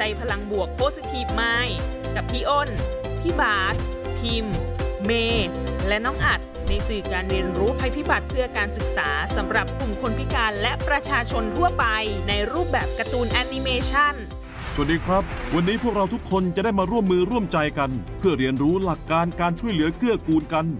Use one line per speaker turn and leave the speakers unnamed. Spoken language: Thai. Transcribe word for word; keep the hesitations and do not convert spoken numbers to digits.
พลังบวก Positive Mind กับพี่อ้น พี่บาสพิมพ์ เมย์และน้องอัดในสื่อการเรียนรู้ภัยพิบัติเพื่อการศึกษาสำหรับกลุ่มคนพิการและประชาชนทั่วไปในรูปแบบการ์ตูนแอนิเมชัน
สวัสดีครับวันนี้พวกเราทุกคนจะได้มาร่วมมือร่วมใจกันเพื่อเรียนรู้หลักการการช่วยเหลือเกื้อกูลกัน